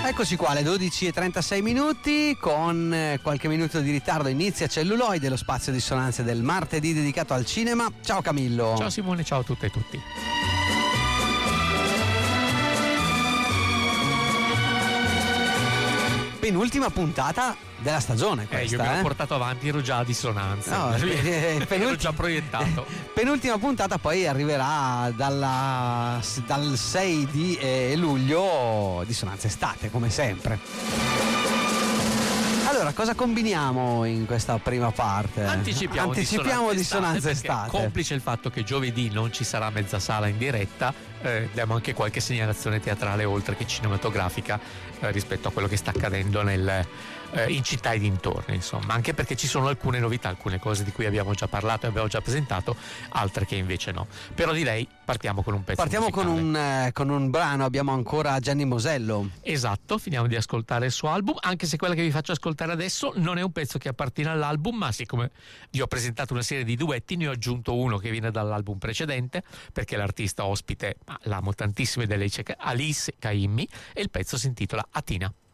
Eccoci qua alle 12:36 minuti, con qualche minuto di ritardo inizia Celluloide, lo spazio di dissonanze del martedì dedicato al cinema. Ciao Camillo. Ciao Simone, ciao a tutte e tutti. Penultima puntata della stagione questa, io mi ero portato avanti, ero già a dissonanze. No, ero già proiettato. Penultima puntata poi arriverà dal 6 di luglio, dissonanze estate come sempre. Allora, cosa combiniamo in questa prima parte? Anticipiamo dissonanze estate. Complice il fatto che giovedì non ci sarà mezza sala in diretta, diamo anche qualche segnalazione teatrale oltre che cinematografica rispetto a quello che sta accadendo in città e dintorni, insomma, anche perché ci sono alcune novità, alcune cose di cui abbiamo già parlato e abbiamo già presentato, altre che invece no. Però direi partiamo con un pezzo musicale. con un brano, abbiamo ancora Gianni Mosello. Esatto, finiamo di ascoltare il suo album, anche se quella che vi faccio ascoltare adesso non è un pezzo che appartiene all'album, ma siccome vi ho presentato una serie di duetti, ne ho aggiunto uno che viene dall'album precedente, perché l'artista ospite l'amo tantissimo, ed è Alice Caymmi, e il pezzo si intitola Atina.